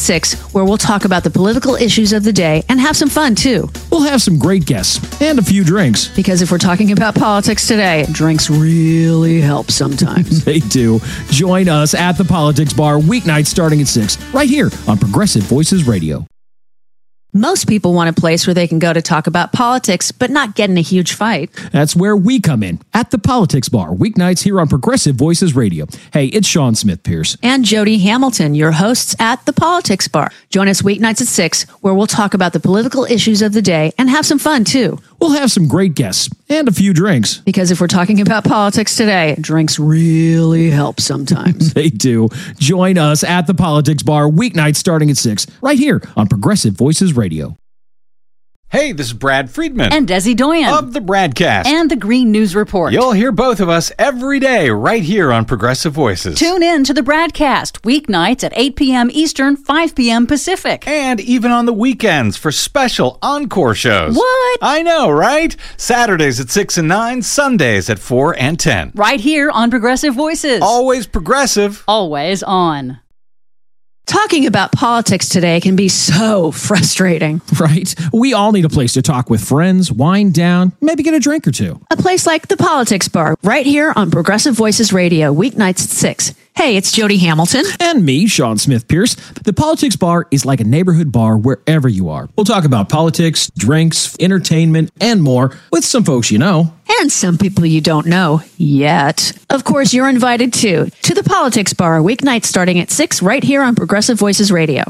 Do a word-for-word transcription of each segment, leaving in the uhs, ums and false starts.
six, where we'll talk about the political issues of the day and have some fun, too. We'll have some great guests and a few drinks. Because if we're talking about politics today, drinks really help sometimes. They do. Join us at the Politics Bar, weeknights starting at six, right here on Progressive Voices Radio. Most people want a place where they can go to talk about politics, but not get in a huge fight. That's where we come in, at the Politics Bar, weeknights here on Progressive Voices Radio. Hey, it's Sean Smith Pierce. And Jody Hamilton, your hosts at the Politics Bar. Join us weeknights at six, where we'll talk about the political issues of the day and have some fun, too. We'll have some great guests and a few drinks. Because if we're talking about politics today, drinks really help sometimes. They do. Join us at the Politics Bar, weeknights starting at six, right here on Progressive Voices Radio. Hey, this is Brad Friedman. And Desi Doyen. Of the Bradcast. And the Green News Report. You'll hear both of us every day right here on Progressive Voices. Tune in to the Bradcast, weeknights at eight p.m. Eastern, five p.m. Pacific. And even on the weekends for special encore shows. What? I know, right? Saturdays at six and nine, Sundays at four and ten. Right here on Progressive Voices. Always progressive. Always on. Talking about politics today can be so frustrating. Right? We all need a place to talk with friends, wind down, maybe get a drink or two. A place like the Politics Bar, right here on Progressive Voices Radio, weeknights at six. Hey, it's Jody Hamilton. And me, Sean Smith Pierce. The Politics Bar is like a neighborhood bar wherever you are. We'll talk about politics, drinks, entertainment, and more with some folks you know. And some people you don't know yet. Of course, you're invited too to the Politics Bar, weeknights starting at six, right here on Progressive Voices Radio.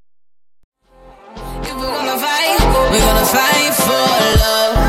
If we're gonna fight, we're gonna fight for love.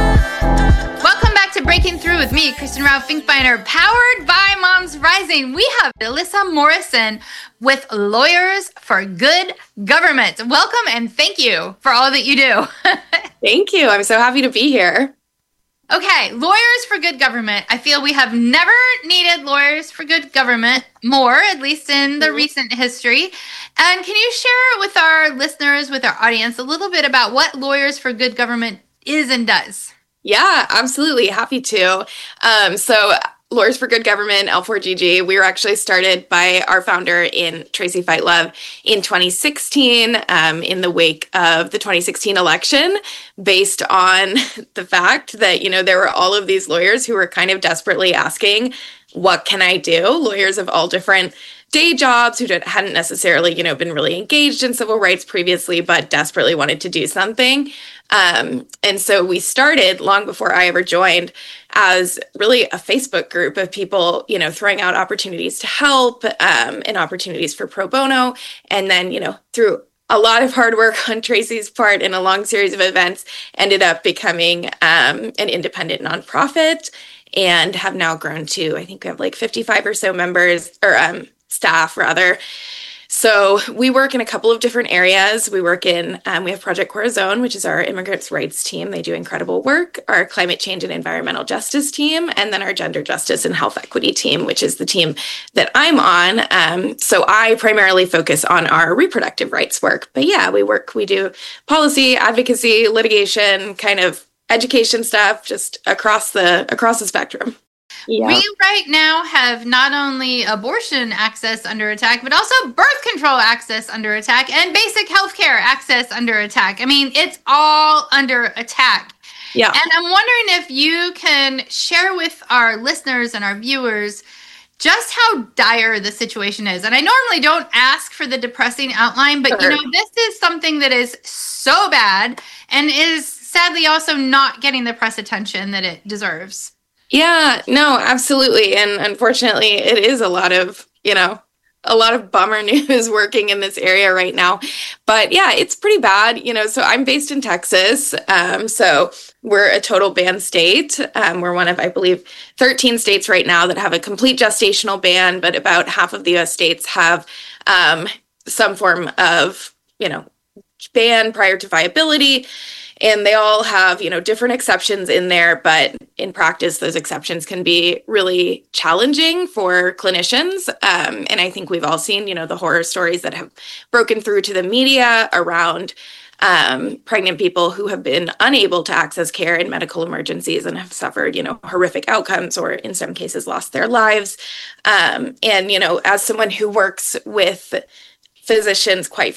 Welcome back to Breaking Through with me, Kristen Rao Finkbeiner, powered by Moms Rising. We have Alyssa Morrison with Lawyers for Good Government. Welcome and thank you for all that you do. Thank you. I'm so happy to be here. Okay, Lawyers for Good Government. I feel we have never needed Lawyers for Good Government more, at least in the mm-hmm. recent history. And can you share with our listeners, with our audience, a little bit about what Lawyers for Good Government is and does? Yeah, absolutely. Happy to. Um, so Lawyers for Good Government, L four G G, we were actually started by our founder in Tracy Fightlove in twenty sixteen, um, in the wake of the twenty sixteen election, based on the fact that, you know, there were all of these lawyers who were kind of desperately asking, what can I do? Lawyers of all different day jobs who hadn't necessarily, you know, been really engaged in civil rights previously, but desperately wanted to do something. Um, and so we started long before I ever joined as really a Facebook group of people, you know, throwing out opportunities to help, um, and opportunities for pro bono. And then, you know, through a lot of hard work on Tracy's part and a long series of events, ended up becoming um, an independent nonprofit and have now grown to, I think we have like fifty-five or so members or um, staff rather. So we work in a couple of different areas. We work in, um, we have Project Corazon, which is our immigrants' rights team. They do incredible work. Our climate change and environmental justice team, and then our gender justice and health equity team, which is the team that I'm on. Um, so I primarily focus on our reproductive rights work. But yeah, we work, we do policy, advocacy, litigation, kind of education stuff, just across the across the spectrum. Yeah. We right now have not only abortion access under attack, but also birth control access under attack and basic healthcare access under attack. I mean, it's all under attack. Yeah. And I'm wondering if you can share with our listeners and our viewers just how dire the situation is. And I normally don't ask for the depressing outline, but sure. you know, this is something that is so bad and is sadly also not getting the press attention that it deserves. Yeah, no, absolutely. And unfortunately, it is a lot of, you know, a lot of bummer news working in this area right now. But yeah, it's pretty bad. You know, so I'm based in Texas. Um, so we're a total ban state. Um, we're one of, I believe, thirteen states right now that have a complete gestational ban, but about half of the U S states have um, some form of, you know, ban prior to viability. And they all have, you know, different exceptions in there, but in practice, those exceptions can be really challenging for clinicians. Um, and I think we've all seen, you know, the horror stories that have broken through to the media around um, pregnant people who have been unable to access care in medical emergencies and have suffered, you know, horrific outcomes or in some cases lost their lives. Um, and, you know, as someone who works with physicians, quite